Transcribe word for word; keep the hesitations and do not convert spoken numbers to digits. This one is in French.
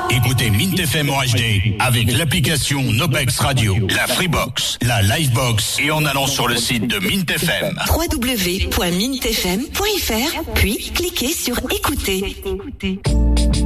Écoutez Mint F M en H D avec l'application Nobex Radio, la Freebox, la Livebox et en allant sur le site de Mint F M. w w w point mint f m point f r puis cliquez sur écouter.